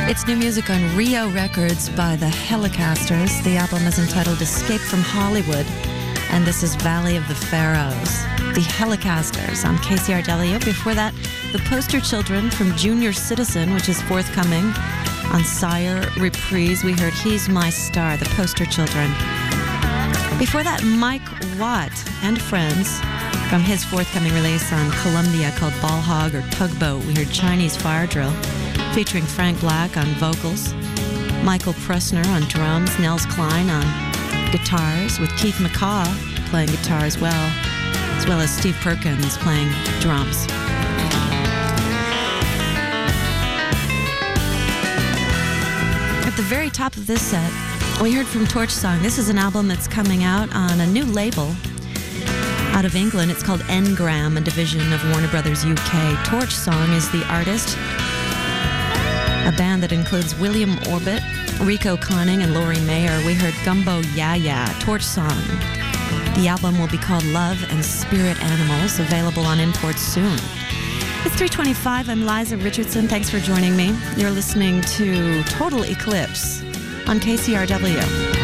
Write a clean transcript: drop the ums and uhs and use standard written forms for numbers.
It's new music on Rio Records by the Helicasters. The album is entitled Escape from Hollywood, and this is Valley of the Pharaohs. The Helicasters on KCRW. Before that, the Poster Children from Junior Citizen, which is forthcoming on Sire Reprise. We heard He's My Star, the Poster Children. Before that, Mike Watt and Friends from his forthcoming release on Columbia called Ball Hog or Tugboat. We heard Chinese Fire Drill, featuring Frank Black on vocals, Michael Pressner on drums, Nels Klein on guitars, with Keith McCaw playing guitar as well as Steve Perkins playing drums. At the very top of this set, we heard from Torch Song. This is an album that's coming out on a new label out of England. It's called Engram, a division of Warner Brothers UK. Torch Song is the artist, a band that includes William Orbit, Rico Conning, and Laurie Mayer. We heard Gumbo Yaya, Torch Song. The album will be called Love and Spirit Animals, available on imports soon. It's 3:25. I'm Liza Richardson. Thanks for joining me. You're listening to Total Eclipse on KCRW.